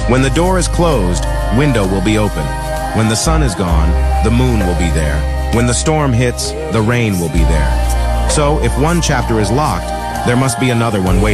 When the door is closed, window will be open. When the sun is gone, the moon will be there. When the storm hits, the rain will be there. So, if one chapter is locked, there must be another one waiting.